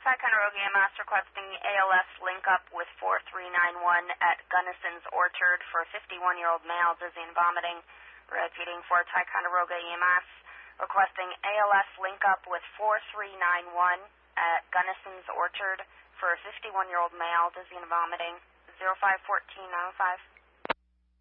Ticonderoga EMS requesting ALS link up with 4391 at Gunnison's Orchard for a 51-year-old male, dizzy and vomiting. Repeating for Ticonderoga EMS requesting ALS link up with 4391 at Gunnison's Orchard for a 51-year-old male, dizzy and vomiting. 0514-905.